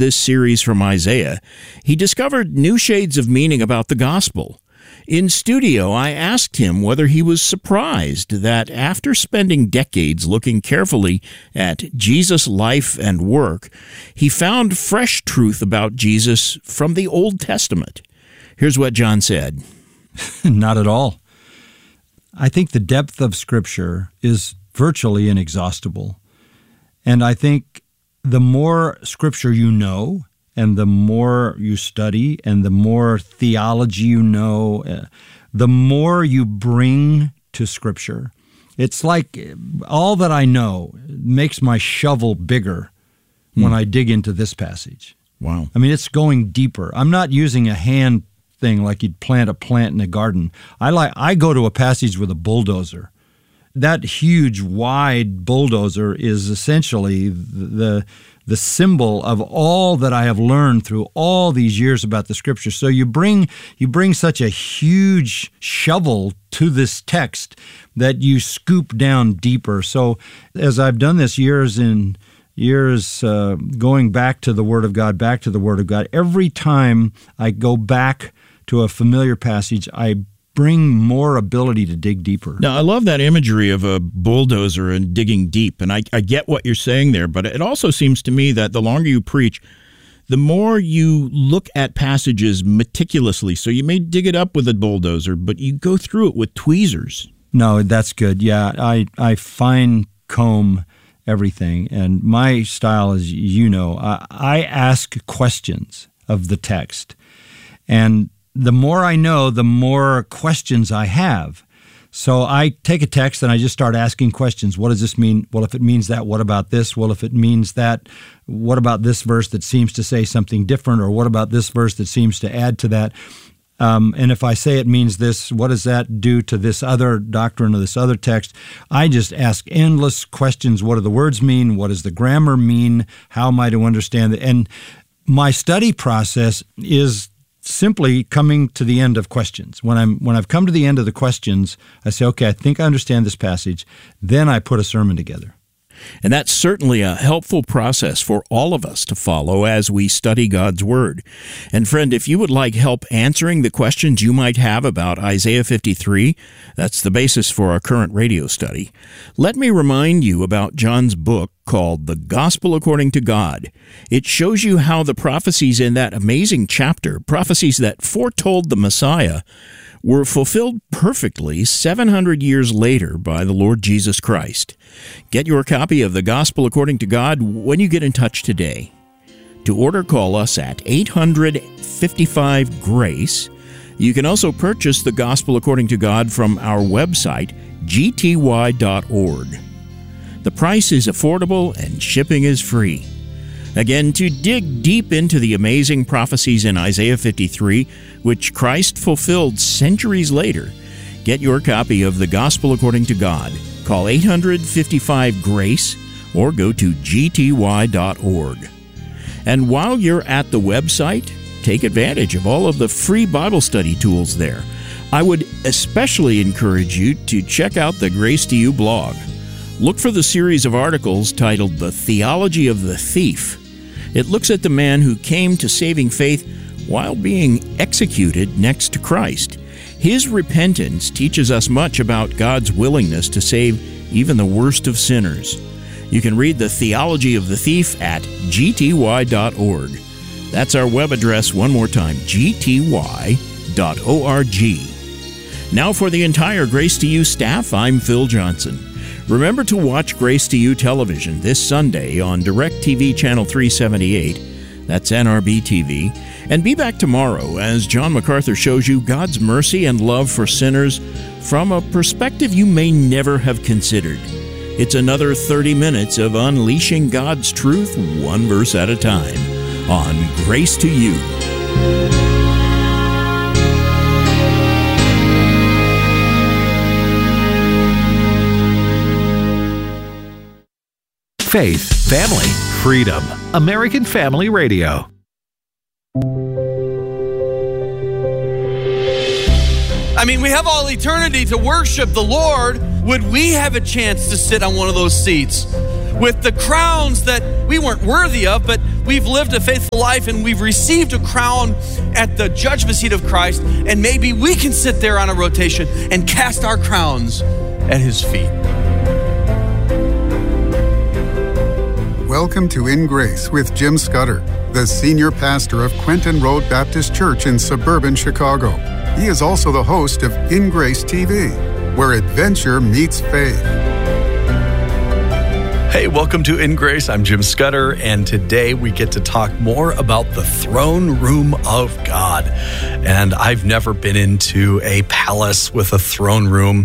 this series from Isaiah, he discovered new shades of meaning about the gospel. In studio, I asked him whether he was surprised that after spending decades looking carefully at Jesus' life and work, he found fresh truth about Jesus from the Old Testament. Here's what John said. Not at all. I think the depth of Scripture is virtually inexhaustible. And I think the more Scripture you know, and the more you study, and the more theology you know, the more you bring to Scripture. It's like all that I know makes my shovel bigger when I dig into this passage. Wow. I mean, it's going deeper. I'm not using a hand thing like you'd plant a plant in a garden. I go to a passage with a bulldozer. That huge, wide bulldozer is essentially the symbol of all that I have learned through all these years about the Scripture. So you bring such a huge shovel to this text that you scoop down deeper. So as I've done this years going back to the Word of God, every time I go back to a familiar passage, I bring more ability to dig deeper. Now, I love that imagery of a bulldozer and digging deep, and I get what you're saying there, but it also seems to me that the longer you preach, the more you look at passages meticulously. So you may dig it up with a bulldozer, but you go through it with tweezers. No, that's good. Yeah, I fine comb everything, and my style is, I ask questions of the text, and the more I know, the more questions I have. So I take a text and I just start asking questions. What does this mean? Well, if it means that, what about this? Well, if it means that, what about this verse that seems to say something different? Or what about this verse that seems to add to that? And if I say it means this, what does that do to this other doctrine or this other text? I just ask endless questions. What do the words mean? What does the grammar mean? How am I to understand it? And my study process is simply coming to the end of questions. When I've come to the end of the questions, I say, okay, I think I understand this passage. Then I put a sermon together. And that's certainly a helpful process for all of us to follow as we study God's Word. And friend, if you would like help answering the questions you might have about Isaiah 53, that's the basis for our current radio study, let me remind you about John's book called The Gospel According to God. It shows you how the prophecies in that amazing chapter, prophecies that foretold the Messiah, were fulfilled perfectly 700 years later by the Lord Jesus Christ. Get your copy of The Gospel According to God when you get in touch today. To order, call us at 855-GRACE. You can also purchase The Gospel According to God from our website, gty.org. The price is affordable and shipping is free. Again, to dig deep into the amazing prophecies in Isaiah 53, which Christ fulfilled centuries later, get your copy of The Gospel According to God. Call 855-GRACE or go to gty.org. And while you're at the website, take advantage of all of the free Bible study tools there. I would especially encourage you to check out the Grace to You blog. Look for the series of articles titled The Theology of the Thief. It looks at the man who came to saving faith while being executed next to Christ. His repentance teaches us much about God's willingness to save even the worst of sinners. You can read The Theology of the Thief at gty.org. That's our web address one more time, gty.org. Now for the entire Grace to You staff, I'm Phil Johnson. Remember to watch Grace to You television this Sunday on DirecTV Channel 378. That's NRB TV. And be back tomorrow as John MacArthur shows you God's mercy and love for sinners from a perspective you may never have considered. It's another 30 minutes of unleashing God's truth one verse at a time on Grace to You. Faith, family, freedom. American Family Radio. I mean, we have all eternity to worship the Lord. Would we have a chance to sit on one of those seats with the crowns that we weren't worthy of, but we've lived a faithful life and we've received a crown at the judgment seat of Christ, and maybe we can sit there on a rotation and cast our crowns at his feet. Welcome to In Grace with Jim Scudder, the senior pastor of Quentin Road Baptist Church in suburban Chicago. He is also the host of In Grace TV, where adventure meets faith. Hey, welcome to In Grace. I'm Jim Scudder, and today we get to talk more about the throne room of God. And I've never been into a palace with a throne room.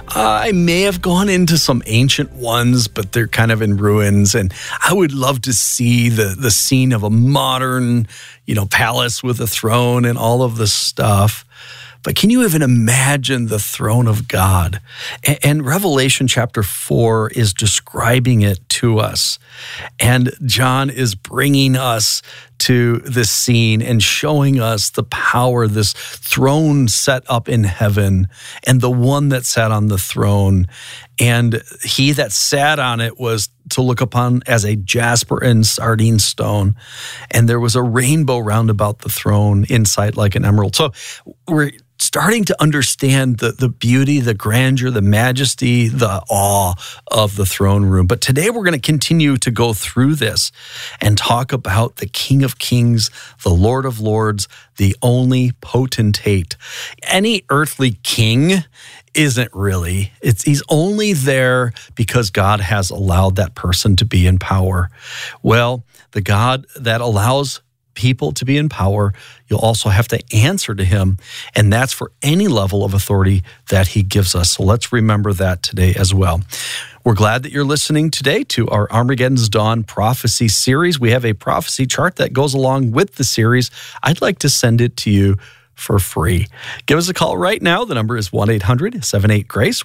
I may have gone into some ancient ones, but they're kind of in ruins. And I would love to see the scene of a modern, palace with a throne and all of this stuff. But can you even imagine the throne of God? And Revelation chapter 4 is describing it to us. And John is bringing us to this scene and showing us the power, this throne set up in heaven, and the one that sat on the throne. And he that sat on it was to look upon as a jasper and sardine stone. And there was a rainbow round about the throne, inside like an emerald. So we're starting to understand the beauty, the grandeur, the majesty, the awe of the throne room. But today we're going to continue to go through this and talk about the King of Kings, the Lord of Lords, the only potentate. Any earthly king isn't really. He's only there because God has allowed that person to be in power. Well, the God that allows people to be in power, you'll also have to answer to him, and that's for any level of authority that he gives us. So let's remember that today as well. We're glad that you're listening today to our Armageddon's Dawn prophecy series. We have a prophecy chart that goes along with the series. I'd like to send it to you for free. Give us a call right now. The number is 1-800-78-GRACE,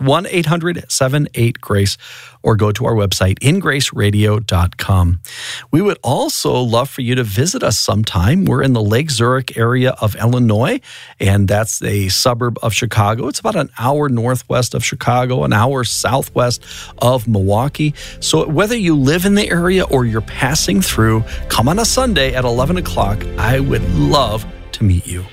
1-800-78-GRACE, or go to our website, ingraceradio.com. We would also love for you to visit us sometime. We're in the Lake Zurich area of Illinois, and that's a suburb of Chicago. It's about an hour northwest of Chicago, an hour southwest of Milwaukee. So whether you live in the area or you're passing through, come on a Sunday at 11 o'clock. I would love to meet you.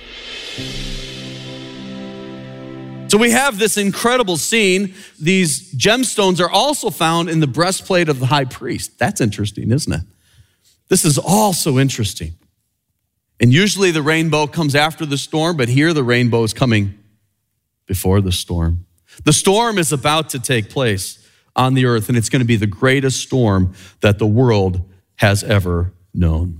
So we have this incredible scene. These gemstones are also found in the breastplate of the high priest. That's interesting, isn't it? This is also interesting. And usually the rainbow comes after the storm, but here the rainbow is coming before the storm. The storm is about to take place on the earth, and it's going to be the greatest storm that the world has ever known.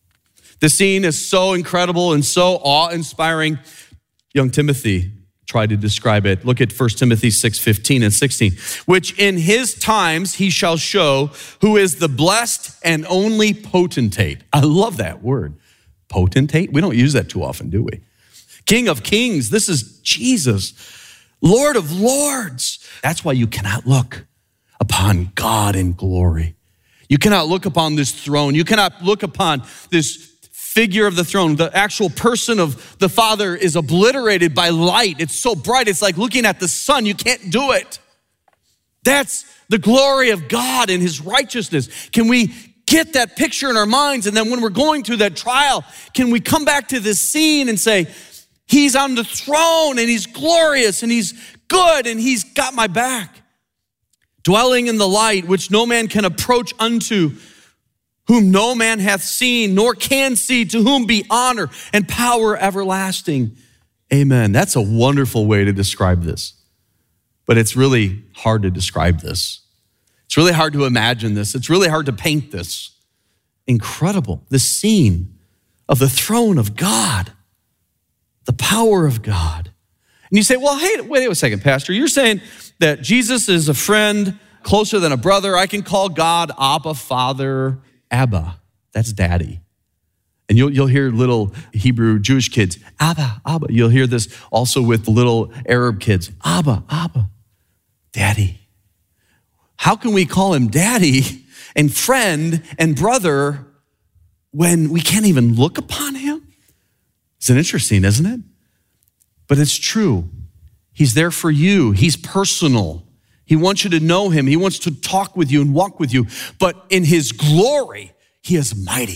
The scene is so incredible and so awe-inspiring. Young Timothy tried to describe it. Look at 1 Timothy 6:15 and 16. Which in his times he shall show who is the blessed and only potentate. I love that word, potentate. We don't use that too often, do we? King of kings, this is Jesus. Lord of lords. That's why you cannot look upon God in glory. You cannot look upon this throne. You cannot look upon this figure of the throne. The actual person of the Father is obliterated by light. It's so bright, it's like looking at the sun. You can't do it. That's the glory of God and his righteousness. Can we get that picture in our minds? And then when we're going through that trial, can we come back to this scene and say, he's on the throne and he's glorious and he's good and he's got my back. Dwelling in the light, which no man can approach unto, whom no man hath seen, nor can see, to whom be honor and power everlasting. Amen. That's a wonderful way to describe this. But it's really hard to describe this. It's really hard to imagine this. It's really hard to paint this. Incredible. The scene of the throne of God, the power of God. And you say, well, hey, wait a second, Pastor. You're saying that Jesus is a friend closer than a brother. I can call God Abba, Father, Abba, that's daddy. And you'll hear little Hebrew Jewish kids, Abba, Abba. You'll hear this also with the little Arab kids, Abba, Abba, daddy. How can we call him daddy and friend and brother when we can't even look upon him? It's interesting, isn't it? But it's true. He's there for you. He's personal. He wants you to know him. He wants to talk with you and walk with you. But in his glory, he is mighty.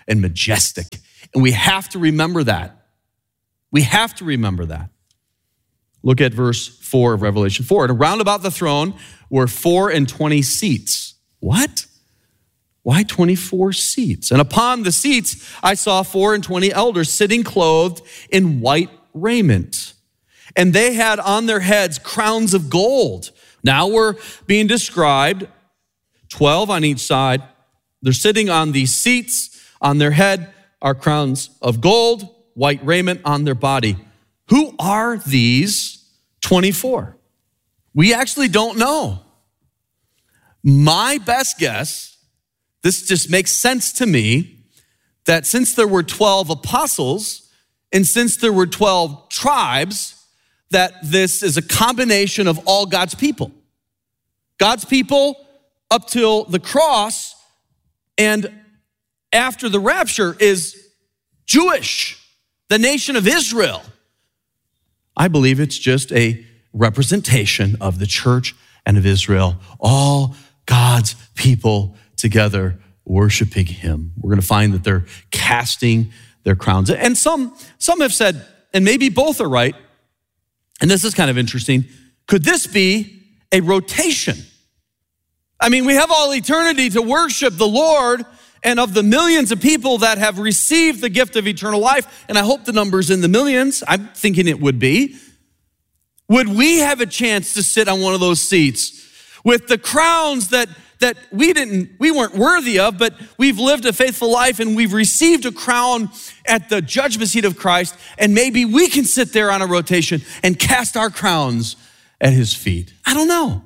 and majestic. And we have to remember that. We have to remember that. Look at verse 4 of Revelation 4. And around about the throne were 24 seats. What? Why 24 seats? And upon the seats I saw 24 elders sitting clothed in white raiment. And they had on their heads crowns of gold. Now we're being described, 12 on each side. They're sitting on these seats. On their head are crowns of gold, white raiment on their body. Who are these 24? We actually don't know. My best guess, this just makes sense to me, that since there were 12 apostles and since there were 12 tribes, that this is a combination of all God's people. God's people up till the cross and after the rapture is Jewish, the nation of Israel. I believe it's just a representation of the church and of Israel, all God's people together worshiping him. We're going to find that they're casting their crowns. And some have said, and maybe both are right, and this is kind of interesting, could this be a rotation? I mean, we have all eternity to worship the Lord, and of the millions of people that have received the gift of eternal life, and I hope the number's in the millions, I'm thinking it would be, would we have a chance to sit on one of those seats with the crowns that we weren't worthy of, but we've lived a faithful life and we've received a crown at the judgment seat of Christ, and maybe we can sit there on a rotation and cast our crowns at his feet. I don't know.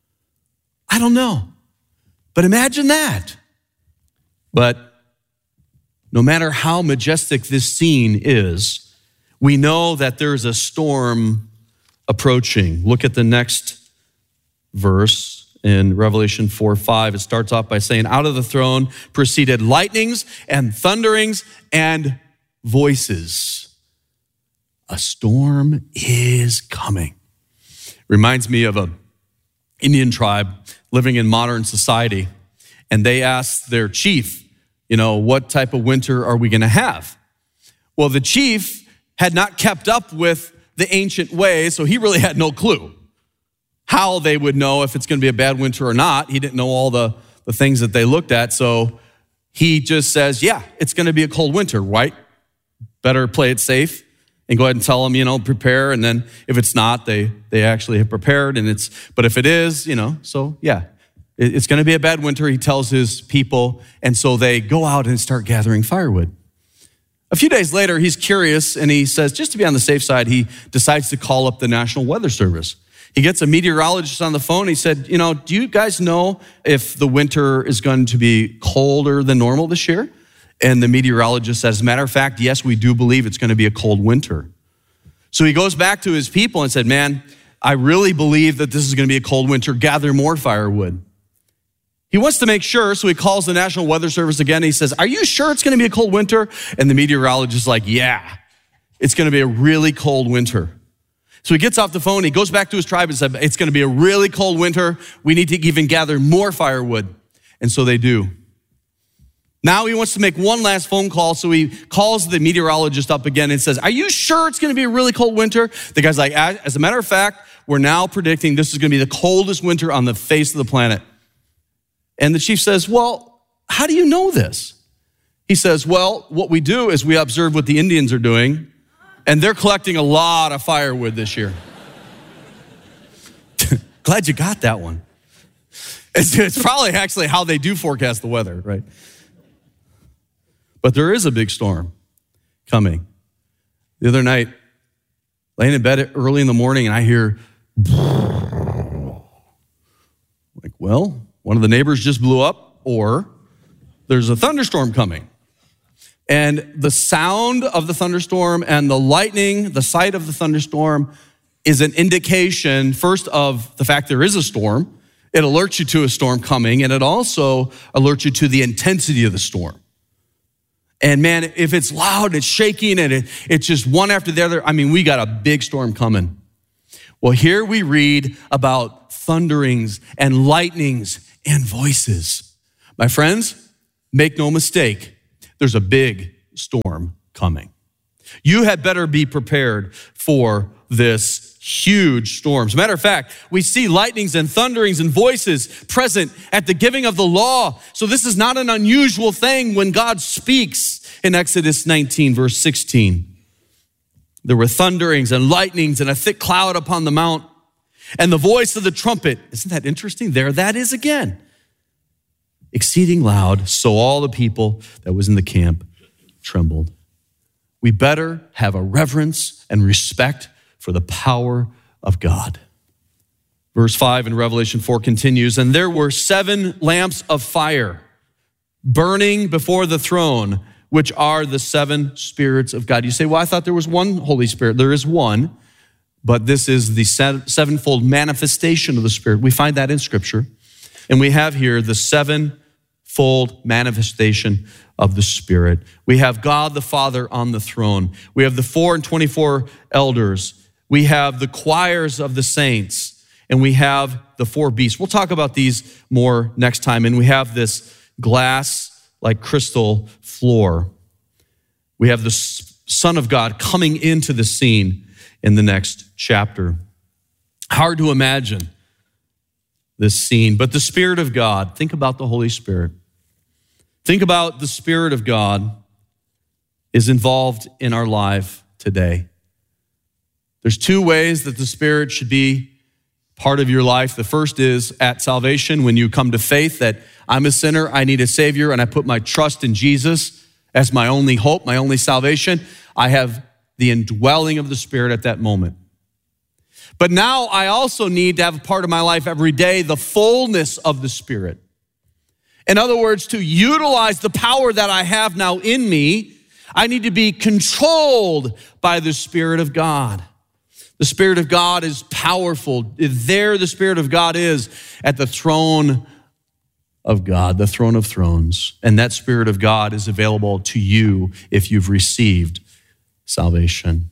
But imagine that. But no matter how majestic this scene is, we know that there's a storm approaching. Look at the next verse. In Revelation 4:5, it starts off by saying, out of the throne proceeded lightnings and thunderings and voices. A storm is coming. Reminds me of an Indian tribe living in modern society. And they asked their chief, what type of winter are we going to have? Well, the chief had not kept up with the ancient ways, so he really had no clue how they would know if it's going to be a bad winter or not. He didn't know all the things that they looked at. So he just says, yeah, it's going to be a cold winter, right? Better play it safe and go ahead and tell them, prepare. And then if it's not, they actually have prepared. But if it is, so yeah, it's going to be a bad winter, he tells his people. And so they go out and start gathering firewood. A few days later, he's curious and he says, just to be on the safe side, he decides to call up the National Weather Service. He gets a meteorologist on the phone. He said, do you guys know if the winter is going to be colder than normal this year? And the meteorologist says, as a matter of fact, yes, we do believe it's going to be a cold winter. So he goes back to his people and said, man, I really believe that this is going to be a cold winter. Gather more firewood. He wants to make sure, so he calls the National Weather Service again. And he says, are you sure it's going to be a cold winter? And the meteorologist is like, yeah, it's going to be a really cold winter. So he gets off the phone, he goes back to his tribe and said, it's going to be a really cold winter. We need to even gather more firewood. And so they do. Now he wants to make one last phone call, so he calls the meteorologist up again and says, are you sure it's going to be a really cold winter? The guy's like, as a matter of fact, we're now predicting this is going to be the coldest winter on the face of the planet. And the chief says, well, how do you know this? He says, well, what we do is we observe what the Indians are doing, and they're collecting a lot of firewood this year. Glad you got that one. It's probably actually how they do forecast the weather, right? But there is a big storm coming. The other night, laying in bed early in the morning, and I hear, like, well, one of the neighbors just blew up, or there's a thunderstorm coming. And the sound of the thunderstorm and the lightning, the sight of the thunderstorm is an indication, first, of the fact there is a storm. It alerts you to a storm coming, and it also alerts you to the intensity of the storm. And man, if it's loud, it's shaking, and it's just one after the other, we got a big storm coming. Well, here we read about thunderings and lightnings and voices. My friends, make no mistake. there's a big storm coming. You had better be prepared for this huge storm. As a matter of fact, we see lightnings and thunderings and voices present at the giving of the law. So this is not an unusual thing when God speaks in Exodus 19, verse 16. There were thunderings and lightnings and a thick cloud upon the mount and the voice of the trumpet. Isn't that interesting? There that is again. Exceeding loud, so all the people that was in the camp trembled. We better have a reverence and respect for the power of God. Verse 5 in Revelation 4 continues, and there were 7 lamps of fire burning before the throne, which are the 7 spirits of God. You say, well, I thought there was one Holy Spirit. There is one, but this is the sevenfold manifestation of the Spirit. We find that in Scripture. And we have here the sevenfold manifestation of the Spirit. We have God the Father on the throne. We have the 4 and 24 elders. We have the choirs of the saints. And we have the 4 beasts. We'll talk about these more next time. And we have this glass like crystal floor. We have the Son of God coming into the scene in the next chapter. Hard to imagine this scene, but the Spirit of God, think about the Holy Spirit. Think about the Spirit of God is involved in our life today. There's 2 ways that the Spirit should be part of your life. The first is at salvation, when you come to faith that I'm a sinner, I need a Savior, and I put my trust in Jesus as my only hope, my only salvation. I have the indwelling of the Spirit at that moment. But now I also need to have a part of my life every day, the fullness of the Spirit. In other words, to utilize the power that I have now in me, I need to be controlled by the Spirit of God. The Spirit of God is powerful. There the Spirit of God is at the throne of God, the throne of thrones. And that Spirit of God is available to you if you've received salvation.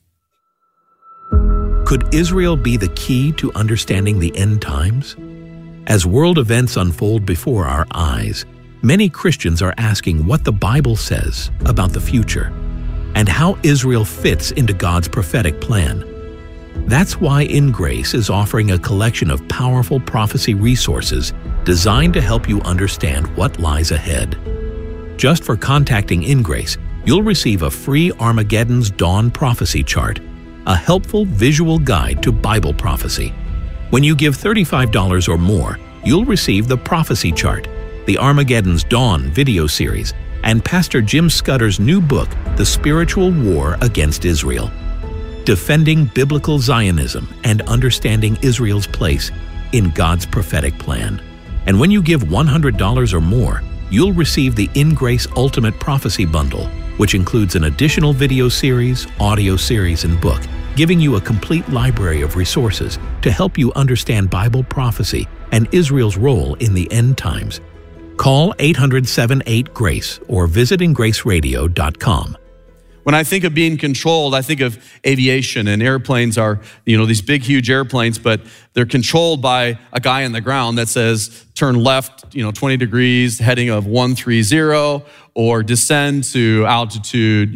Could Israel be the key to understanding the end times? As world events unfold before our eyes, many Christians are asking what the Bible says about the future and how Israel fits into God's prophetic plan. That's why In Grace is offering a collection of powerful prophecy resources designed to help you understand what lies ahead. Just for contacting In Grace, you'll receive a free Armageddon's Dawn prophecy chart, a helpful visual guide to Bible prophecy. When you give $35 or more, you'll receive the prophecy chart, the Armageddon's Dawn video series, and Pastor Jim Scudder's new book, The Spiritual War Against Israel. Defending Biblical Zionism and Understanding Israel's Place in God's Prophetic Plan. And when you give $100 or more, you'll receive the In Grace Ultimate Prophecy Bundle, which includes an additional video series, audio series, and book, giving you a complete library of resources to help you understand Bible prophecy and Israel's role in the end times. Call 800-78-GRACE or visit ingraceradio.com. When I think of being controlled, I think of aviation, and airplanes are, these big, huge airplanes, but they're controlled by a guy on the ground that says, turn left, 20 degrees, heading of 130, or descend to altitude,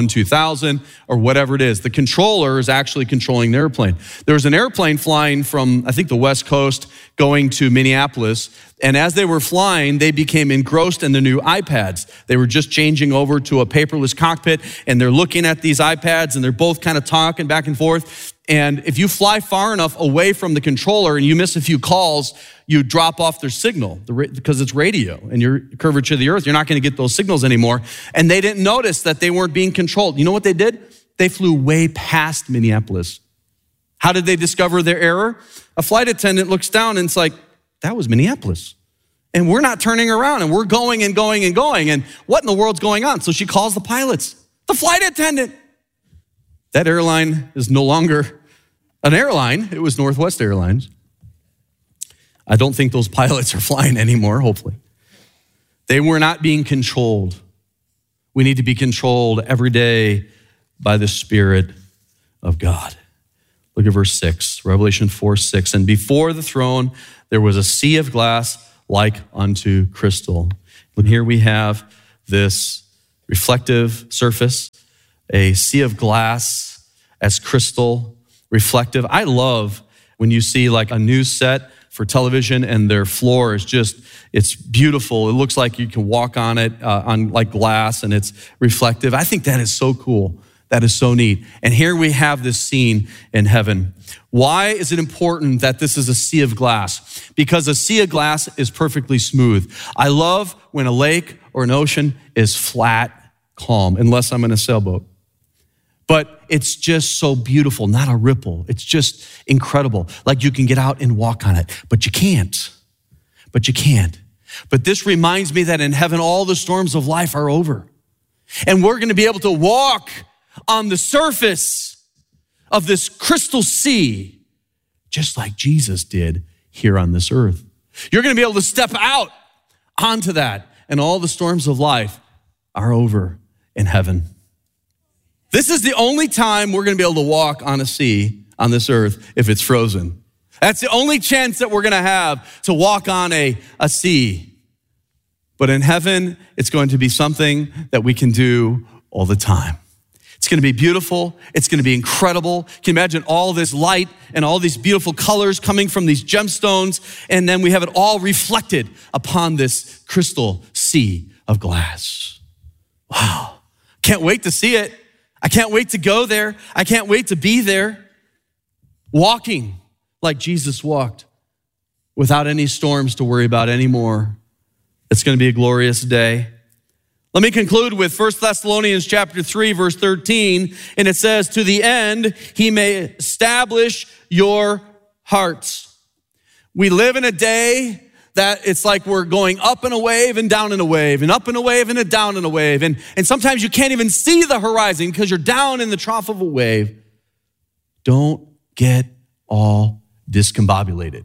2000, or whatever it is. The controller is actually controlling the airplane. There was an airplane flying from, I think, the West Coast going to Minneapolis, and as they were flying, they became engrossed in the new iPads. They were just changing over to a paperless cockpit, and they're looking at these iPads, and they're both kind of talking back and forth. And if you fly far enough away from the controller and you miss a few calls, you drop off their signal because it's radio and your curvature of the earth, you're not going to get those signals anymore. And they didn't notice that they weren't being controlled. You know what they did? They flew way past Minneapolis. How did they discover their error? A flight attendant looks down and it's like, that was Minneapolis. And we're not turning around and we're going and going and going. And what in the world's going on? So she calls the pilots, the flight attendant. That airline is no longer an airline. It was Northwest Airlines. I don't think those pilots are flying anymore, hopefully. They were not being controlled. We need to be controlled every day by the Spirit of God. Look at verse 6, Revelation 4:6. And before the throne, there was a sea of glass like unto crystal. And here we have this reflective surface, a sea of glass as crystal, reflective. I love when you see like a news set for television and their floor is it's beautiful. It looks like you can walk on it on like glass and it's reflective. I think that is so cool. That is so neat. And here we have this scene in heaven. Why is it important that this is a sea of glass? Because a sea of glass is perfectly smooth. I love when a lake or an ocean is flat, calm, unless I'm in a sailboat. But it's just so beautiful, not a ripple. It's just incredible. Like you can get out and walk on it, but you can't. But this reminds me that in heaven, all the storms of life are over. And we're going to be able to walk on the surface of this crystal sea, just like Jesus did here on this earth. You're going to be able to step out onto that, and all the storms of life are over in heaven. This is the only time we're going to be able to walk on a sea on this earth if it's frozen. That's the only chance that we're going to have to walk on a sea. But in heaven, it's going to be something that we can do all the time. It's going to be beautiful. It's going to be incredible. Can you imagine all this light and all these beautiful colors coming from these gemstones? And then we have it all reflected upon this crystal sea of glass. Wow. Can't wait to see it. I can't wait to go there. I can't wait to be there, walking like Jesus walked without any storms to worry about anymore. It's going to be a glorious day. Let me conclude with 1 Thessalonians chapter 3, verse 13, and it says, to the end, he may establish your hearts. We live in a day that it's like we're going up in a wave and down in a wave and up in a wave and down in a wave. And sometimes you can't even see the horizon because you're down in the trough of a wave. Don't get all discombobulated.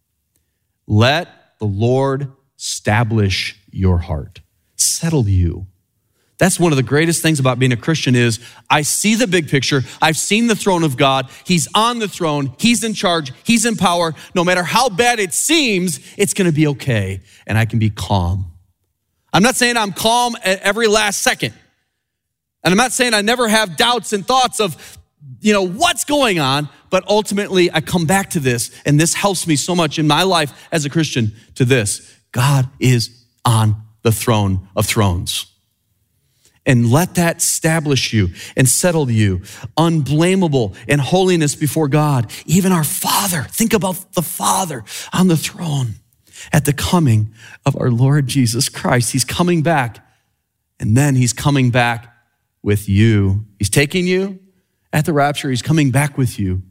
Let the Lord establish your heart. Settle you. That's one of the greatest things about being a Christian is I see the big picture. I've seen the throne of God. He's on the throne. He's in charge. He's in power. No matter how bad it seems, it's going to be okay. And I can be calm. I'm not saying I'm calm at every last second. And I'm not saying I never have doubts and thoughts of, what's going on. But ultimately, I come back to this. And this helps me so much in my life as a Christian to this. God is on the throne of thrones. And let that establish you and settle you, unblameable in holiness before God. Even our Father, think about the Father on the throne at the coming of our Lord Jesus Christ. He's coming back, and then he's coming back with you. He's taking you at the rapture. He's coming back with you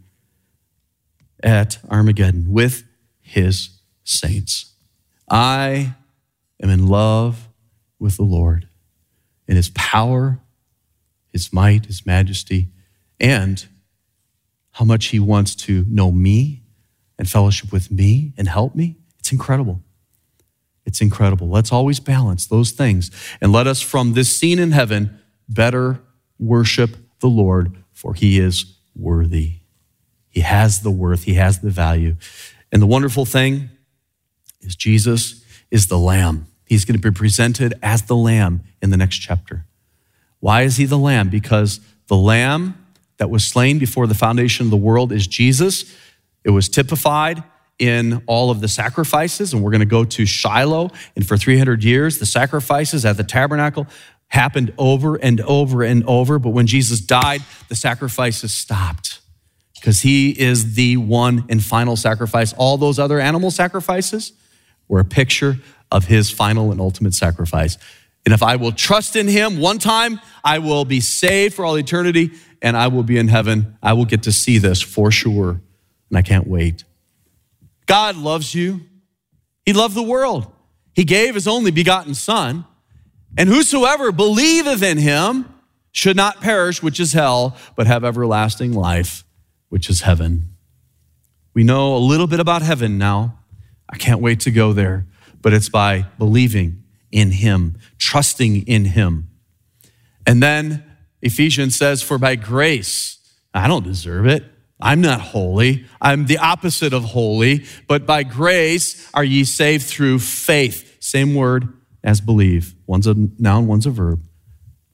at Armageddon with his saints. I am in love with the Lord. In his power, his might, his majesty, and how much he wants to know me and fellowship with me and help me. It's incredible. It's incredible. Let's always balance those things. And let us from this scene in heaven better worship the Lord, for he is worthy. He has the worth. He has the value. And the wonderful thing is Jesus is the Lamb. He's going to be presented as the Lamb in the next chapter. Why is he the Lamb? Because the Lamb that was slain before the foundation of the world is Jesus. It was typified in all of the sacrifices, and we're going to go to Shiloh, and for 300 years, the sacrifices at the tabernacle happened over and over and over, but when Jesus died, the sacrifices stopped because he is the one and final sacrifice. All those other animal sacrifices were a picture of his final and ultimate sacrifice. And if I will trust in him one time, I will be saved for all eternity and I will be in heaven. I will get to see this for sure. And I can't wait. God loves you. He loved the world. He gave his only begotten son. And whosoever believeth in him should not perish, which is hell, but have everlasting life, which is heaven. We know a little bit about heaven now. I can't wait to go there. But it's by believing in him, trusting in him. And then Ephesians says, for by grace, I don't deserve it. I'm not holy. I'm the opposite of holy. But by grace are ye saved through faith. Same word as believe. One's a noun, one's a verb.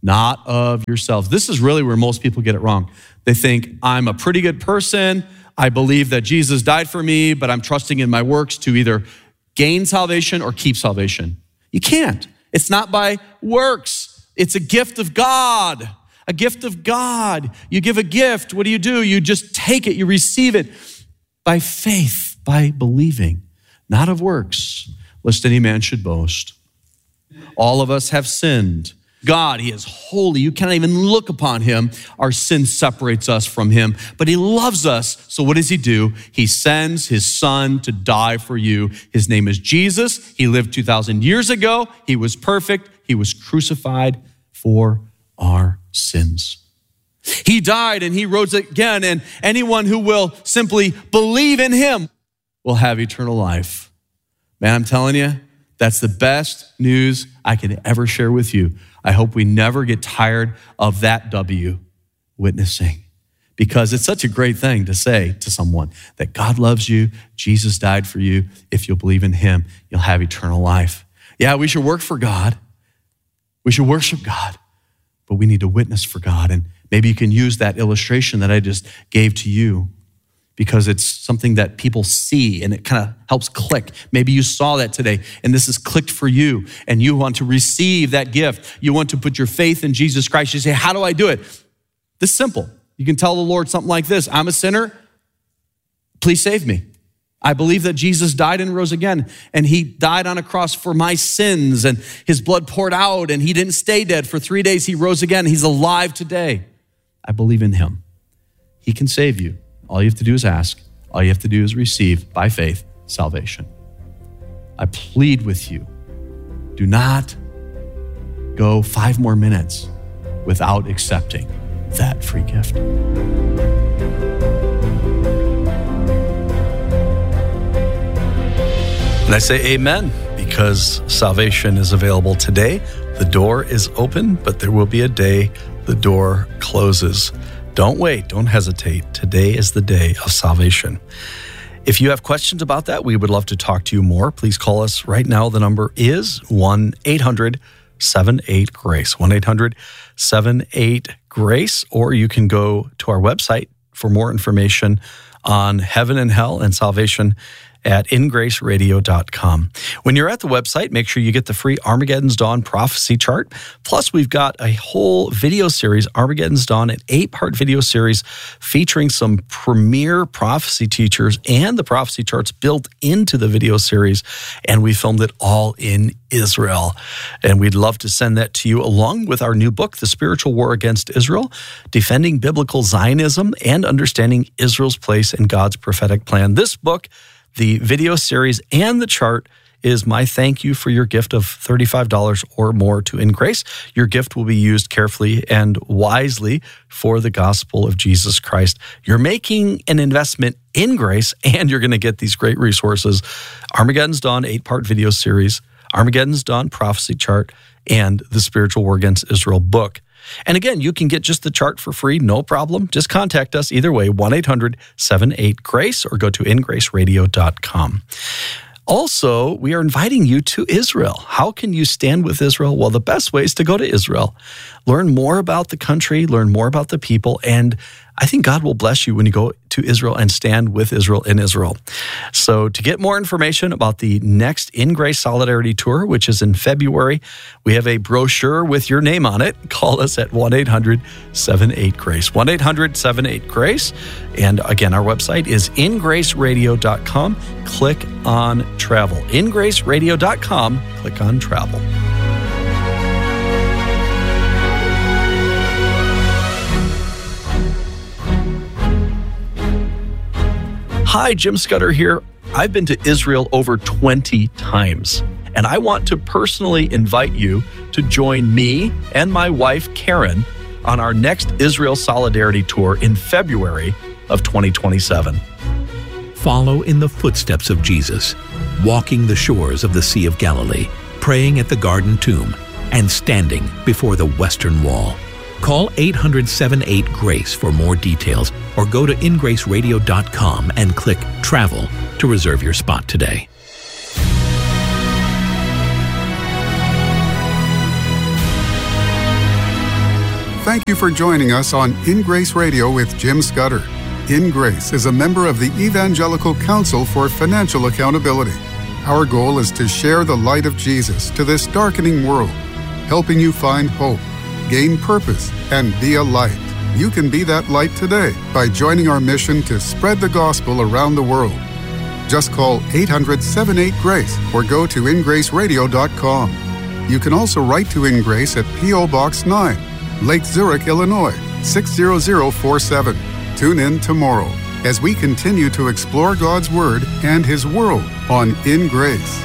not of yourselves. This is really where most people get it wrong. They think, I'm a pretty good person. I believe that Jesus died for me, but I'm trusting in my works to either gain salvation or keep salvation. You can't. It's not by works. It's a gift of God. A gift of God. You give a gift. What do? You just take it. You receive it by faith, by believing, not of works, lest any man should boast. All of us have sinned. God, he is holy. You cannot even look upon him. Our sin separates us from him, but he loves us. So what does he do? He sends his son to die for you. His name is Jesus. He lived 2,000 years ago. He was perfect. He was crucified for our sins. He died and he rose again, and anyone who will simply believe in him will have eternal life. Man, I'm telling you, that's the best news I can ever share with you. I hope we never get tired of that W, witnessing, because it's such a great thing to say to someone that God loves you, Jesus died for you. If you'll believe in him, you'll have eternal life. Yeah, we should work for God. We should worship God, but we need to witness for God. And maybe you can use that illustration that I just gave to you, because it's something that people see and it kind of helps click. Maybe you saw that today and this has clicked for you and you want to receive that gift. You want to put your faith in Jesus Christ. You say, how do I do it? This is simple. You can tell the Lord something like this: I'm a sinner. Please save me. I believe that Jesus died and rose again, and he died on a cross for my sins, and his blood poured out, and he didn't stay dead. For 3 days, he rose again. He's alive today. I believe in him. He can save you. All you have to do is ask. All you have to do is receive, by faith, salvation. I plead with you, do not go 5 more minutes without accepting that free gift. And I say amen, because salvation is available today. The door is open, but there will be a day the door closes. Don't wait. Don't hesitate. Today is the day of salvation. If you have questions about that, we would love to talk to you more. Please call us right now. The number is 1-800-78-GRACE, 1-800-78-GRACE, or you can go to our website for more information on heaven and hell and salvation at ingraceradio.com. When you're at the website, make sure you get the free Armageddon's Dawn prophecy chart. Plus, we've got a whole video series, Armageddon's Dawn, an 8-part video series featuring some premier prophecy teachers and the prophecy charts built into the video series. And we filmed it all in Israel. And we'd love to send that to you along with our new book, The Spiritual War Against Israel, Defending Biblical Zionism and Understanding Israel's Place in God's Prophetic Plan. This book, the video series, and the chart is my thank you for your gift of $35 or more to In Grace. Your gift will be used carefully and wisely for the gospel of Jesus Christ. You're making an investment in grace, and you're going to get these great resources: Armageddon's Dawn 8-part video series, Armageddon's Dawn prophecy chart, and the Spiritual War Against Israel book. And again, you can get just the chart for free, no problem. Just contact us either way, 1-800-78-GRACE, or go to ingraceradio.com. Also, we are inviting you to Israel. How can you stand with Israel? Well, the best way is to go to Israel. Learn more about the country, learn more about the people, and I think God will bless you when you go to Israel and stand with Israel in Israel. So to get more information about the next In Grace Solidarity Tour, which is in February, we have a brochure with your name on it. Call us at 1-800-78-GRACE, 1-800-78-GRACE. And again, our website is ingraceradio.com. Click on travel. Ingraceradio.com, click on travel. Hi, Jim Scudder here. I've been to Israel over 20 times, and I want to personally invite you to join me and my wife, Karen, on our next Israel Solidarity Tour in February of 2027. Follow in the footsteps of Jesus, walking the shores of the Sea of Galilee, praying at the Garden Tomb, and standing before the Western Wall. Call 800-78-GRACE for more details, or go to ingraceradio.com and click Travel to reserve your spot today. Thank you for joining us on In Grace Radio with Jim Scudder. In Grace is a member of the Evangelical Council for Financial Accountability. Our goal is to share the light of Jesus to this darkening world, helping you find hope, gain purpose, and be a light. You can be that light today by joining our mission to spread the gospel around the world. Just call 800-78-GRACE or go to ingraceradio.com. You can also write to In Grace at P.O. Box 9, Lake Zurich, Illinois, 60047. Tune in tomorrow as we continue to explore God's Word and His world on In Grace.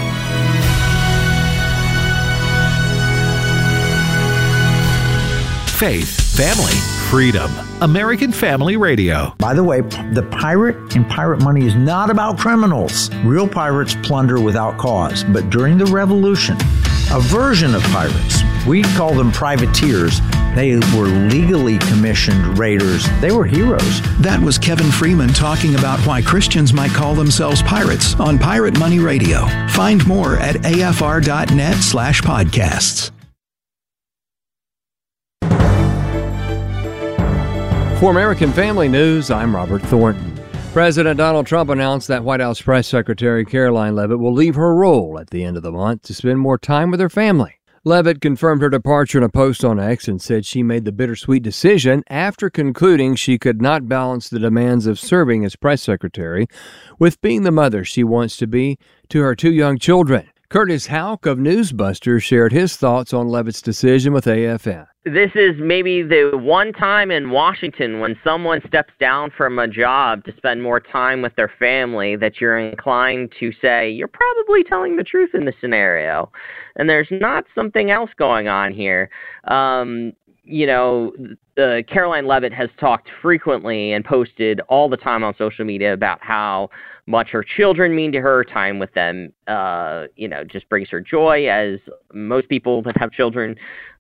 Faith, family, freedom. American Family Radio. By the way, the pirate in Pirate Money is not about criminals. Real pirates plunder without cause. But during the Revolution, a version of pirates, we call them privateers, they were legally commissioned raiders. They were heroes. That was Kevin Freeman talking about why Christians might call themselves pirates on Pirate Money Radio. Find more at afr.net/podcasts. For American Family News, I'm Robert Thornton. President Donald Trump announced that White House Press Secretary Caroline Leavitt will leave her role at the end of the month to spend more time with her family. Leavitt confirmed her departure in a post on X and said she made the bittersweet decision after concluding she could not balance the demands of serving as press secretary with being the mother she wants to be to her two young children. Curtis Houck of Newsbusters shared his thoughts on Leavitt's decision with AFN. This is maybe the one time in Washington when someone steps down from a job to spend more time with their family that you're inclined to say, you're probably telling the truth in this scenario. And there's not something else going on here. Caroline Leavitt has talked frequently and posted all the time on social media about how much her children mean to her. Time with them, just brings her joy, as most people that have children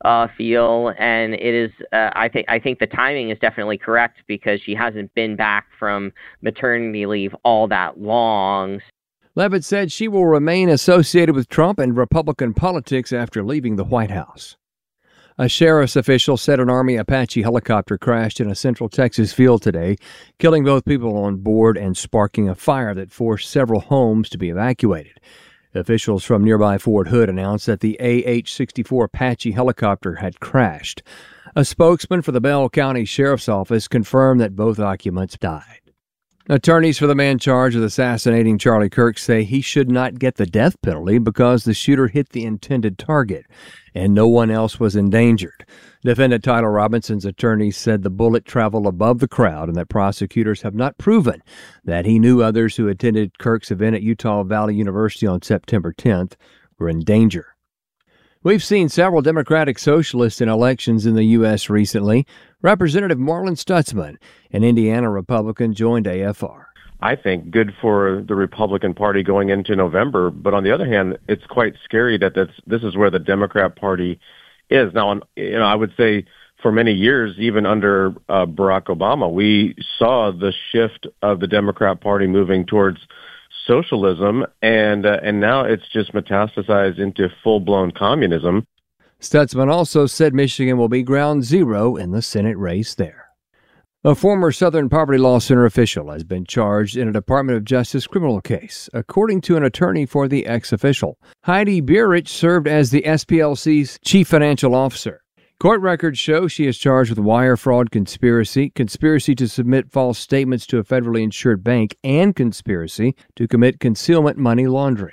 feel. And it is, I think the timing is definitely correct because she hasn't been back from maternity leave all that long. Leavitt said she will remain associated with Trump and Republican politics after leaving the White House. A sheriff's official said an Army Apache helicopter crashed in a Central Texas field today, killing both people on board and sparking a fire that forced several homes to be evacuated. Officials from nearby Fort Hood announced that the AH-64 Apache helicopter had crashed. A spokesman for the Bell County Sheriff's Office confirmed that both occupants died. Attorneys for the man charged with assassinating Charlie Kirk say he should not get the death penalty because the shooter hit the intended target and no one else was endangered. Defendant Tyler Robinson's attorneys said the bullet traveled above the crowd and that prosecutors have not proven that he knew others who attended Kirk's event at Utah Valley University on September 10th were in danger. We've seen several Democratic socialists in elections in the U.S. recently. Representative Marlin Stutzman, an Indiana Republican, joined AFR. I think good for the Republican Party going into November, but on the other hand, it's quite scary that this is where the Democrat Party is. Now, I would say for many years, even under Barack Obama, we saw the shift of the Democrat Party moving towards socialism, and now it's just metastasized into full-blown communism. Stutzman also said Michigan will be ground zero in the Senate race there. A former Southern Poverty Law Center official has been charged in a Department of Justice criminal case, according to an attorney for the ex-official. Heidi Bierich served as the SPLC's chief financial officer. Court records show she is charged with wire fraud conspiracy, conspiracy to submit false statements to a federally insured bank, and conspiracy to commit concealment money laundering.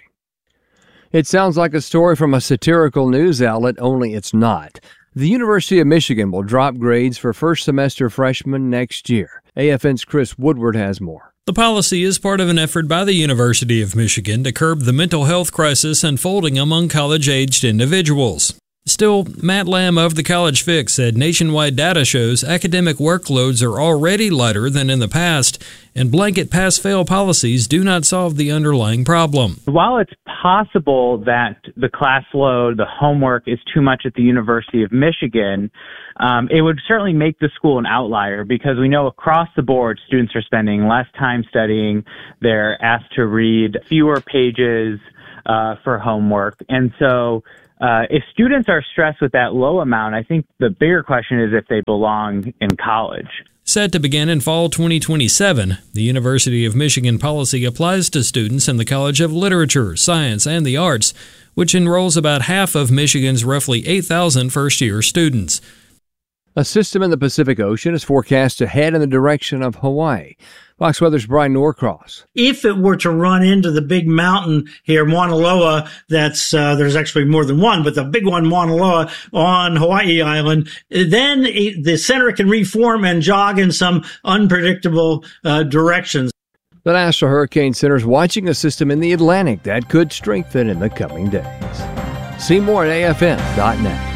It sounds like a story from a satirical news outlet, only it's not. The University of Michigan will drop grades for first-semester freshmen next year. AFN's Chris Woodward has more. The policy is part of an effort by the University of Michigan to curb the mental health crisis unfolding among college-aged individuals. Still, Matt Lamb of the College Fix said nationwide data shows academic workloads are already lighter than in the past, and blanket pass-fail policies do not solve the underlying problem. While it's possible that the class load, the homework is too much at the University of Michigan, it would certainly make the school an outlier because we know across the board students are spending less time studying. They're asked to read fewer pages for homework. And so if students are stressed with that low amount, I think the bigger question is if they belong in college. Set to begin in fall 2027, the University of Michigan policy applies to students in the College of Literature, Science, and the Arts, which enrolls about half of Michigan's roughly 8,000 first-year students. A system in the Pacific Ocean is forecast to head in the direction of Hawaii. Fox Weather's Brian Norcross. If it were to run into the big mountain here, Mauna Loa, that's there's actually more than one, but the big one, Mauna Loa, on Hawaii Island, then the center can reform and jog in some unpredictable directions. The National Hurricane Center is watching a system in the Atlantic that could strengthen in the coming days. See more at afm.net.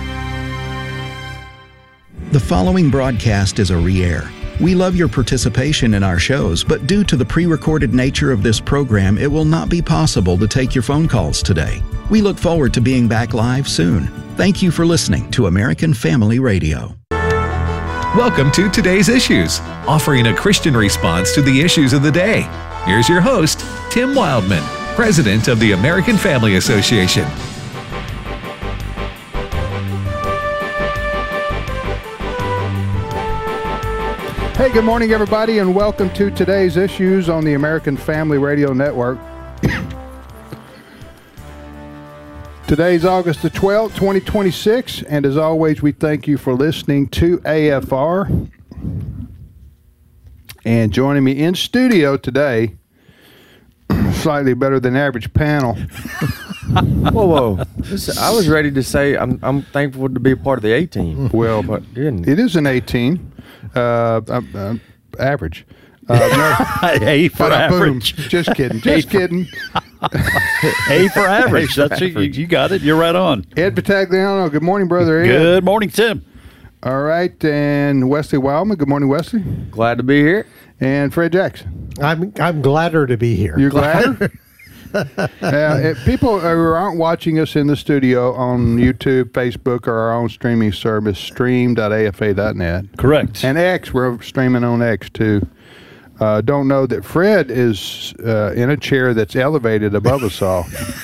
The following broadcast is a re-air. We love your participation in our shows, but due to the pre-recorded nature of this program, it will not be possible to take your phone calls today. We look forward to being back live soon. Thank you for listening to American Family Radio. Welcome to Today's Issues, offering a Christian response to the issues of the day. Here's your host, Tim Wildman, President of the American Family Association. Hey, good morning, everybody, and welcome to Today's Issues on the American Family Radio Network. Today's August the 12th, 2026, and as always, we thank you for listening to AFR. And joining me in studio today, slightly better than average panel. Whoa. Listen, I was ready to say I'm thankful to be a part of the A-team. Well, but it is an 18. Average. A for average. Boom. Just kidding. Just kidding. A for average. That's you got it. You're right on. Ed Battagliano. Good morning, brother Ed. Good morning, Tim. All right, and Wesley Wildman. Good morning, Wesley. Glad to be here. And Fred Jackson. I'm gladder to be here. You're glad? People who aren't watching us in the studio on YouTube, Facebook, or our own streaming service, stream.afa.net. Correct. And X, we're streaming on X too. Don't know that Fred is in a chair that's elevated above us all.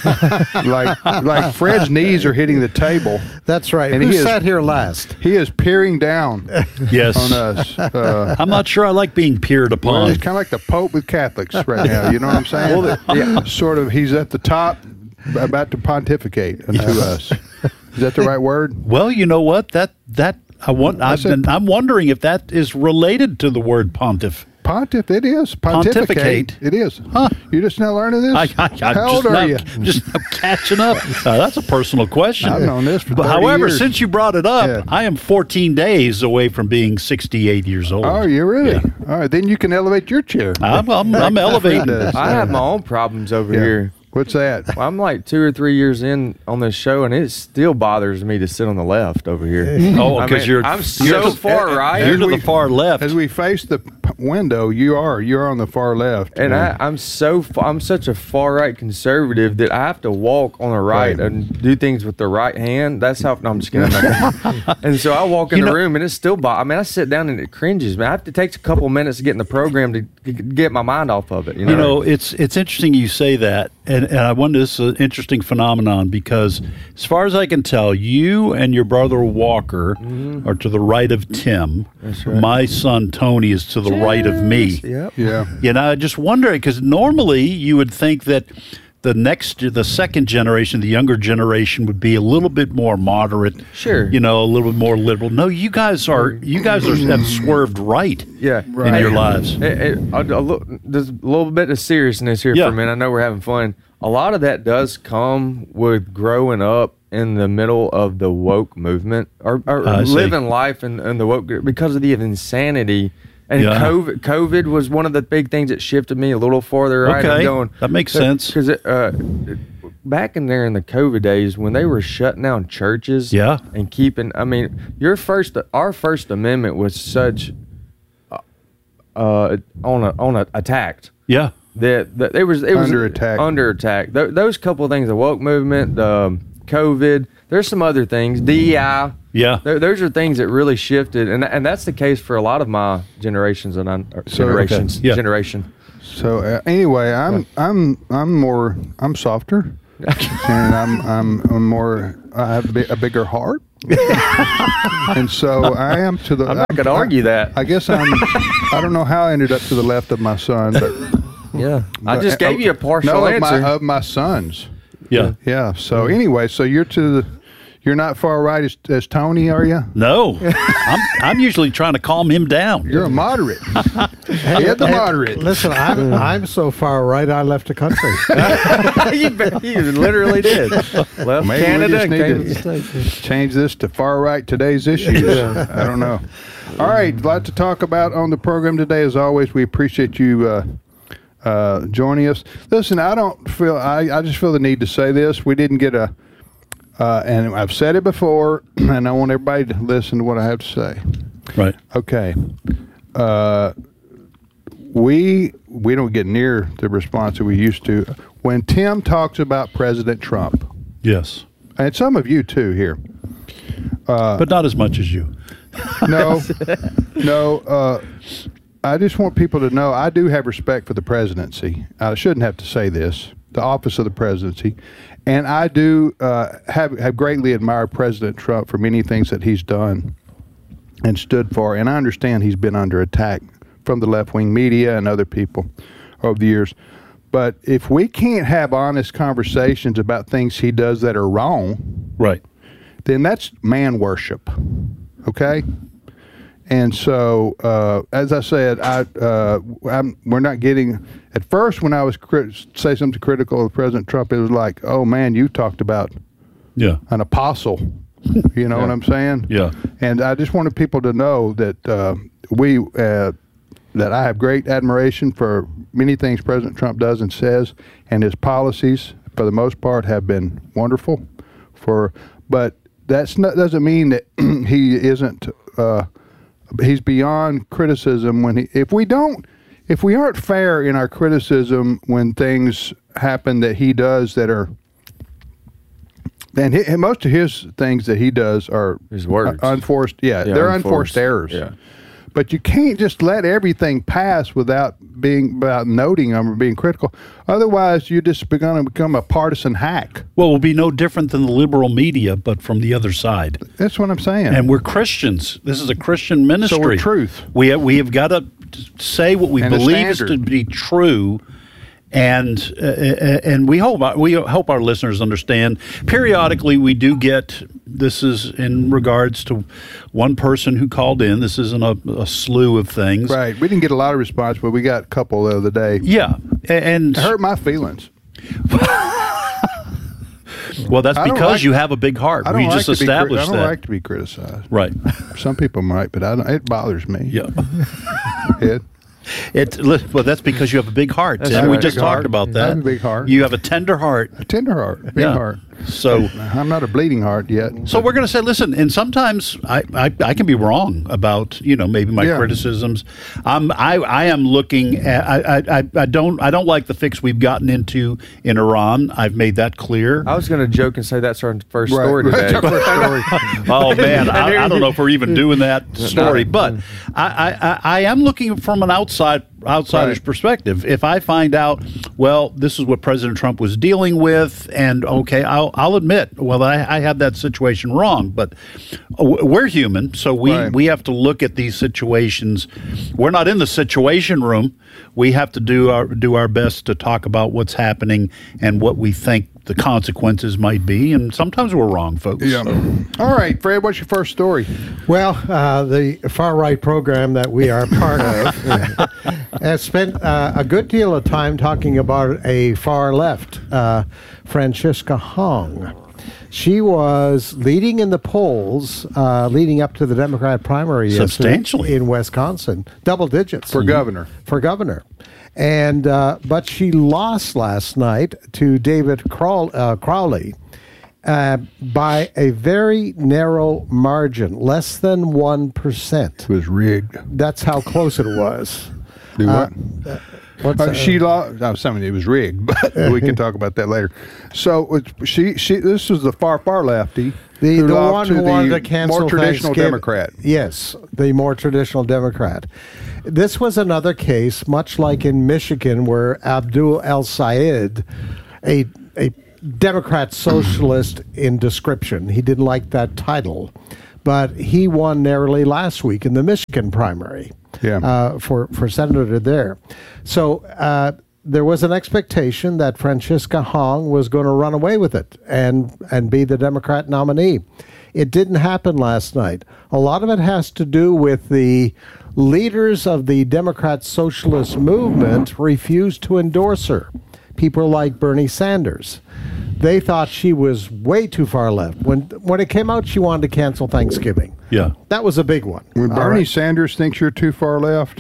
like Fred's knees are hitting the table. That's right. And Who sat here last? He is peering down yes. on us. I'm not sure I like being peered upon. Well, he's kind of like the Pope with Catholics right now. You know what I'm saying? Well, yeah. Sort of, he's at the top about to pontificate unto us. Is that the right word? Well, you know what? I'm wondering if that is related to the word pontiff. Pontiff, it is. Pontificate. It is. Huh. You just now learning this? How old are you? Just catching up. That's a personal question. I've known this for 30 However, years. since you brought it up, I am 14 days away from being 68 years old. Oh, you really? Yeah. All right, then you can elevate your chair. I'm elevating. I have my own problems over here. What's that? Well, I'm like 2 or 3 years in on this show, and it still bothers me to sit on the left over here. Oh, because I'm so far right. You're to the far left. As we face the window, you're on the far left. And I'm such a far right conservative that I have to walk on the right and do things with the right hand. That's how. No, I'm just kidding. And so I walk in the room, and it's still. I sit down and it cringes. Man, it takes a couple minutes to get in the program to get my mind off of it. You know, it's interesting you say that. And I wonder, this is an interesting phenomenon because, as far as I can tell, you and your brother Walker are to the right of Tim. That's right. My son Tony is to the right of me. Yep. Yeah. You know, I just wonder, because normally you would think that the second generation, the younger generation, would be a little bit more moderate. Sure. You know, a little bit more liberal. No, you guys have swerved right. Yeah. In your lives. There's a little bit of seriousness here for a minute. I know we're having fun. A lot of that does come with growing up in the middle of the woke movement or living life in the woke, because of the insanity. And COVID was one of the big things that shifted me a little farther right. Okay, I'm going, that makes sense. Because back in there in the COVID days, when they were shutting down churches and keeping, our First Amendment was such attacked. Yeah. That it was under attack. Those couple of things, the woke movement, the COVID, there's some other things, DEI. Yeah, those are things that really shifted, and that's the case for a lot of my generation. So anyway, I'm softer. and I'm more. I have a bigger heart, and so I am to the. I'm not going to argue that. I guess I don't know how I ended up to the left of my son, but yeah, I just gave you a partial answer of my sons. Yeah, yeah. So anyway, so you're not far right as Tony, are you? No, I'm usually trying to calm him down. You're a moderate. The moderate. Listen, I'm so far right I left the country. you literally did. Left Maybe Canada, we just need to change this to far right today's issues. I don't know. All right, a lot to talk about on the program today. As always, we appreciate you joining us. Listen, I just feel the need to say this. We didn't get a. And I've said it before, and I want everybody to listen to what I have to say. Right. Okay. We don't get near the response that we used to. When Tim talks about President Trump. Yes. And some of you too here. But not as much as you. No. I just want people to know I do have respect for the presidency. I shouldn't have to say this. The office of the presidency. And I do have greatly admired President Trump for many things that he's done and stood for. And I understand he's been under attack from the left-wing media and other people over the years. But if we can't have honest conversations about things he does that are wrong, right, then that's man worship, okay? And so, as I said, we're not getting. At first, when I was say something critical of President Trump, it was like, "Oh man, you talked about an apostle." You know what I'm saying? Yeah. And I just wanted people to know that that I have great admiration for many things President Trump does and says, and his policies, for the most part, have been wonderful. But doesn't mean that he isn't. He's beyond criticism if we aren't fair in our criticism when things happen that he does that are, and most of his things that he does are his words unforced. Yeah, they're unforced errors. Yeah. But you can't just let everything pass without noting them or being critical. Otherwise, you're just going to become a partisan hack. Well, we'll be no different than the liberal media, but from the other side. That's what I'm saying. And we're Christians. This is a Christian ministry. So we're truth. We have got to say what we believe is to be true. And we hope our listeners understand. Periodically, we do get, this is in regards to one person who called in. This isn't a slew of things. Right. We didn't get a lot of response, but we got a couple the other day. Yeah. And it hurt my feelings. Well, that's because you have a big heart. We just established that. I don't like to be criticized. Right. Some people might, but it bothers me. Yeah. Well, that's because you have a big heart. And we just talked about that. I have a big heart. You have a tender heart. A tender heart. A big heart. So I'm not a bleeding heart yet. So we're going to say, listen, and sometimes I can be wrong about, maybe my criticisms. I am looking at, I don't like the fix we've gotten into in Iran. I've made that clear. I was going to joke and say that's our first story today. Oh man, I don't know if we're even doing that story, but I am looking from an outsider's perspective. If I find out, well, this is what President Trump was dealing with, and okay, I'll admit, well, I had that situation wrong, but we're human, so we have to look at these situations. We're not in the situation room. We have to do our best to talk about what's happening and what we think the consequences might be, and sometimes we're wrong, folks. Yeah. So. All right, Fred, what's your first story? Well, the far-right program that we are part of has spent a good deal of time talking about a far-left, Francisca Hong. She was leading in the polls leading up to the Democrat primary substantially in Wisconsin, double digits. For governor. For governor. And but she lost last night to David Crowley by a very narrow margin, less than 1%. It was rigged. That's how close it was. Do what? She lost. I was saying it was rigged, but we can talk about that later. So she this was the far lefty. The one who wanted to cancel more traditional Democrat. Yes, the more traditional Democrat. This was another case, much like in Michigan, where Abdul El Sayed, a Democrat socialist in description. He didn't like that title, but he won narrowly last week in the Michigan primary for senator there. So there was an expectation that Francisca Hong was going to run away with it and be the Democrat nominee. It didn't happen last night. A lot of it has to do with the leaders of the Democrat socialist movement refused to endorse her. People like Bernie Sanders. They thought she was way too far left. When it came out, she wanted to cancel Thanksgiving. Yeah. That was a big one. When Bernie Sanders thinks you're too far left,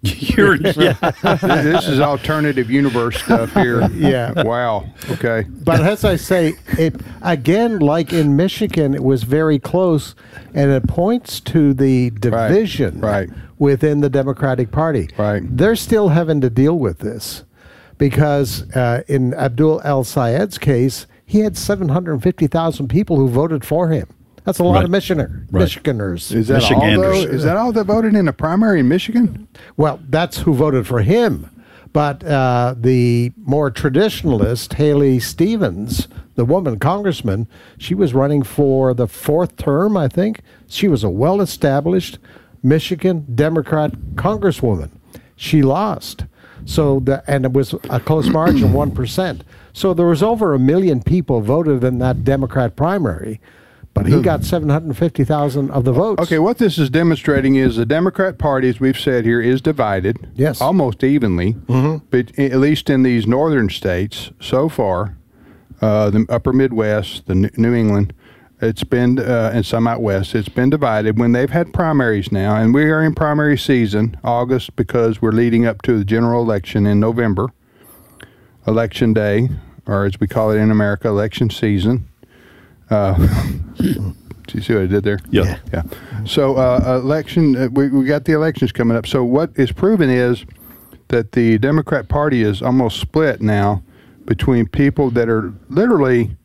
this is alternative universe stuff here. Yeah. Wow. Okay. But as I say, it again, like in Michigan, it was very close, and it points to the division within the Democratic Party. Right. They're still having to deal with this because in Abdul El-Sayed's case, he had 750,000 people who voted for him. That's a lot of Michiganers. Is that all, though? Is that all that voted in the primary in Michigan? Well, that's who voted for him. But the more traditionalist, Haley Stevens, the woman congressman, she was running for the 4th term, I think. She was a well-established Michigan Democrat congresswoman. She lost. And it was a close margin, 1%. So there was over 1 million people voted in that Democrat primary. But he got 750,000 of the votes. Okay, what this is demonstrating is the Democrat Party, as we've said here, is divided. Yes. Almost evenly. But at least in these northern states so far, the upper Midwest, the New England, it's been, and some out west, it's been divided when they've had primaries now. And we are in primary season, August, because we're leading up to the general election in November. Election day, or as we call it in America, election season. Do you see what I did there? Yeah. So election, we got the elections coming up. So what is proven is that the Democrat Party is almost split now between people that are literally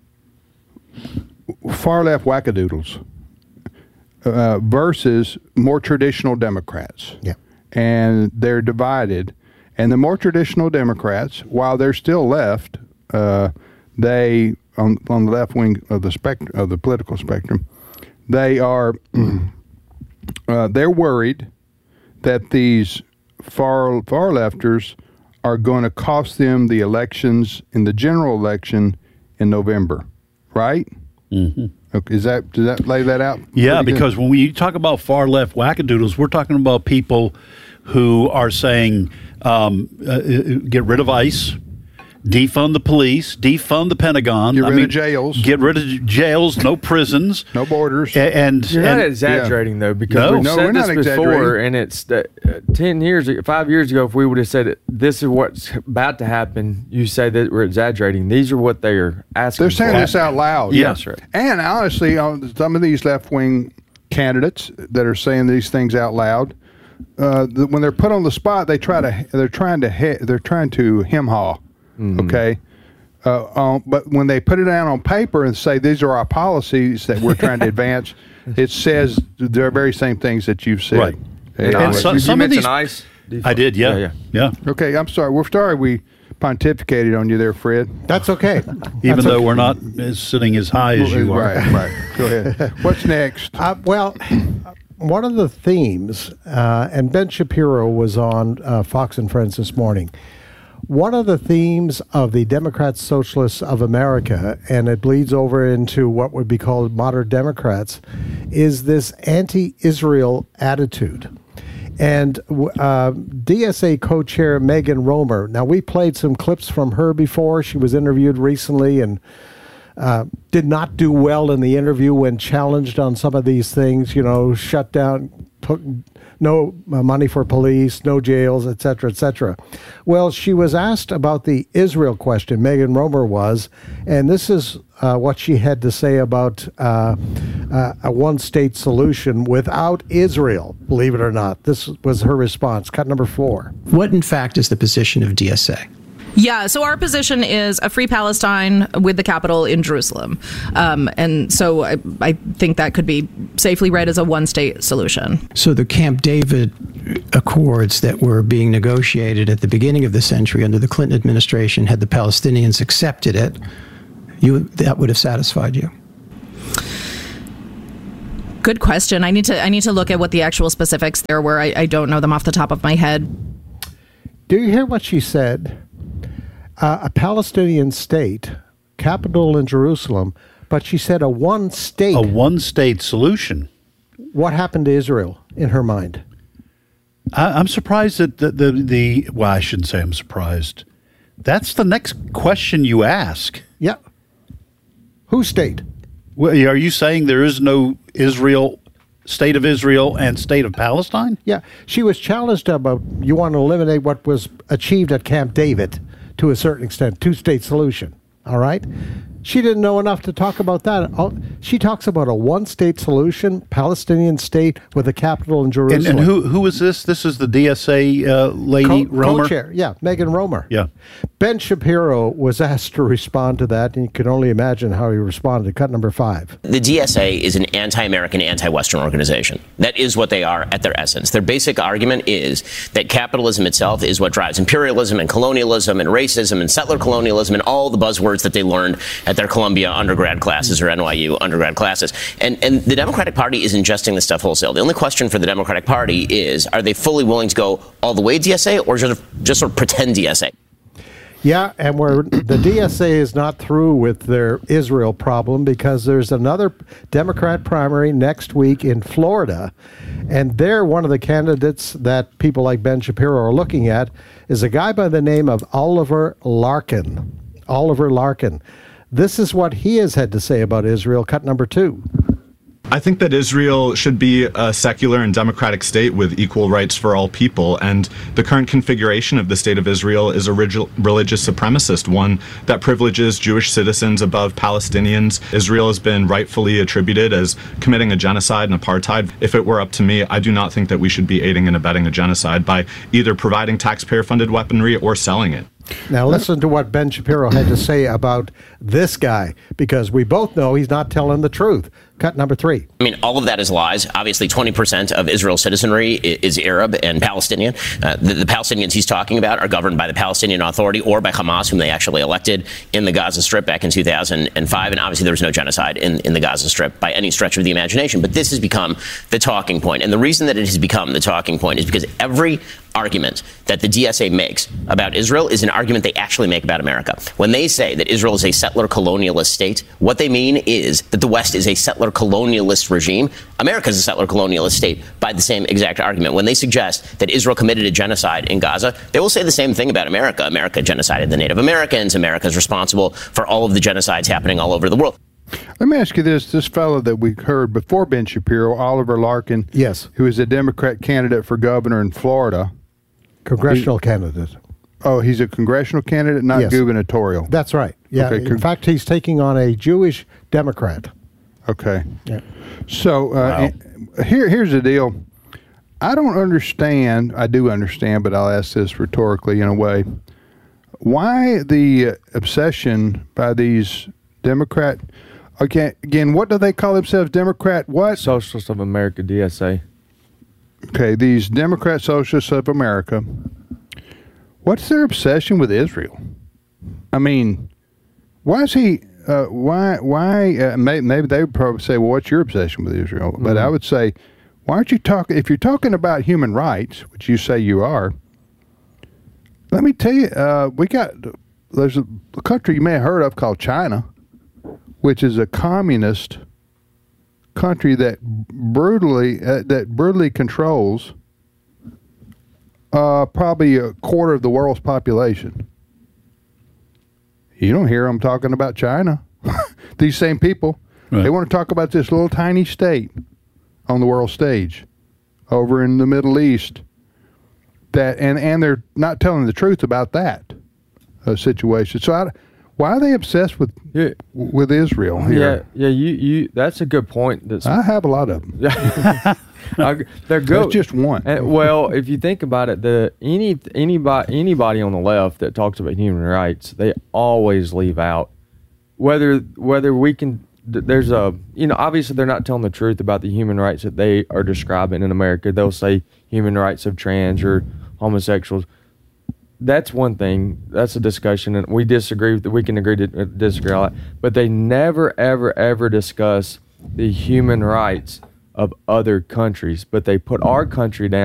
far left wackadoodles versus more traditional Democrats. Yeah. And they're divided. And the more traditional Democrats, while they're still left, they on the left wing of the spectrum of the political spectrum, they are they're worried that these far lefters are going to cost them the elections in the general election in November, right? Mm-hmm. Okay, does that lay that out? Yeah, because when we talk about far left wackadoodles, we're talking about people who are saying get rid of ICE. Defund the police, defund the Pentagon. Get rid of jails. Get rid of jails, no prisons. No borders. And you're not exaggerating, though, because we've said this before, and it's 5 years ago, if we would have said this is what's about to happen, you say that we're exaggerating. These are what they are asking They're saying this out loud. Yeah. That's right. And honestly, some of these left-wing candidates that are saying these things out loud, when they're put on the spot, they're trying to hem-haw. Mm-hmm. Okay, but when they put it down on paper and say these are our policies that we're trying to advance, it says the very same things that you've said. Right. And some of these, ICE? I did, yeah. Okay, I'm sorry. We're sorry we pontificated on you there, Fred. That's okay. Even though we're not sitting as high as you are. Right. Go ahead. What's next? Well, one of the themes, and Ben Shapiro was on Fox and Friends this morning. One of the themes of the Democrat Socialists of America, and it bleeds over into what would be called modern Democrats, is this anti-Israel attitude. And DSA co-chair Megan Romer, now we played some clips from her before. She was interviewed recently and did not do well in the interview when challenged on some of these things, shut down, no money for police, no jails, et cetera, et cetera. Well, she was asked about the Israel question, Megan Romer was, and this is what she had to say about a one-state solution without Israel, believe it or not. This was her response. Cut number 4. What, in fact, is the position of DSA? Yeah, so our position is a free Palestine with the capital in Jerusalem. And so I think that could be safely read as a one-state solution. So the Camp David Accords that were being negotiated at the beginning of the century under the Clinton administration, had the Palestinians accepted it, that would have satisfied you? Good question. I need to look at what the actual specifics there were. I don't know them off the top of my head. Do you hear what she said? A Palestinian state, capital in Jerusalem, but she said a one-state solution. What happened to Israel in her mind? I'm surprised that well, I shouldn't say I'm surprised. That's the next question you ask. Yeah. Whose state? Well, are you saying there is no Israel, state of Israel and state of Palestine? Yeah. She was challenged about, you want to eliminate what was achieved at Camp David to a certain extent, two-state solution. All right? She didn't know enough to talk about that. She talks about a one-state solution, Palestinian state with a capital in Jerusalem. And who is this? This is the DSA lady, Romer? Co-chair, yeah, Megan Romer. Yeah. Ben Shapiro was asked to respond to that, and you can only imagine how he responded. Cut number 5. The DSA is an anti-American, anti-Western organization. That is what they are at their essence. Their basic argument is that capitalism itself is what drives imperialism and colonialism and racism and settler colonialism and all the buzzwords that they learned at their Columbia undergrad classes or NYU undergrad classes. And the Democratic Party is ingesting this stuff wholesale. The only question for the Democratic Party is, are they fully willing to go all the way DSA or just sort of pretend DSA? Yeah, and where the DSA is not through with their Israel problem because there's another Democrat primary next week in Florida, and there one of the candidates that people like Ben Shapiro are looking at is a guy by the name of Oliver Larkin. Oliver Larkin. This is what he has had to say about Israel. Cut number 2. I think that Israel should be a secular and democratic state with equal rights for all people, and the current configuration of the state of Israel is a religious supremacist one that privileges Jewish citizens above Palestinians. Israel has been rightfully attributed as committing a genocide and apartheid. If it were up to me, I do not think that we should be aiding and abetting a genocide by either providing taxpayer-funded weaponry or selling it. Now listen to what Ben Shapiro had to say about this guy, because we both know he's not telling the truth. Cut number 3. I mean, all of that is lies. Obviously, 20% of Israel's citizenry is Arab and Palestinian. The Palestinians he's talking about are governed by the Palestinian Authority or by Hamas, whom they actually elected in the Gaza Strip back in 2005. And obviously, there was no genocide in the Gaza Strip by any stretch of the imagination. But this has become the talking point. And the reason that it has become the talking point is because every argument that the DSA makes about Israel is an argument they actually make about America. When they say that Israel is a settler colonialist state, what they mean is that the West is a settler colonialist regime. America is a settler colonialist state by the same exact argument. When they suggest that Israel committed a genocide in Gaza, they will say the same thing about America. America genocided the Native Americans. America is responsible for all of the genocides happening all over the world. Let me ask you this fellow that we heard before Ben Shapiro, Oliver Larkin, yes, who is a Democrat candidate for governor in Florida. Congressional candidate. Oh, he's a congressional candidate, not yes. gubernatorial. That's right. Yeah. Okay. In fact, he's taking on a Jewish Democrat. Okay. Yeah. So wow. Here's the deal. I don't understand. I do understand, but I'll ask this rhetorically in a way. Why the obsession by these Democrat? Okay, again, what do they call themselves? Democrat what? Socialists of America, DSA. Okay, these Democrat Socialists of America. What's their obsession with Israel? I mean, why is he? Maybe they would probably say, "Well, what's your obsession with Israel?" Mm-hmm. But I would say, why aren't you talking? If you're talking about human rights, which you say you are, let me tell you, there's a country you may have heard of called China, which is a communist country that brutally controls probably a quarter of the world's population. You don't hear them talking about China. These same people, right. They want to talk about this little tiny state on the world stage over in the Middle East. That and they're not telling the truth about that situation. So why are they obsessed with Israel here? Yeah. You. That's a good point. I have a lot of them. They're good. That's just one. Well, if you think about it, anybody on the left that talks about human rights, they always leave out whether we can. There's obviously they're not telling the truth about the human rights that they are describing in America. They'll say human rights of trans or homosexuals. that's one thing. That's a discussion, and we disagree. We can agree to disagree a lot, but they never, ever, ever discuss the human rights of other countries. But they put our country down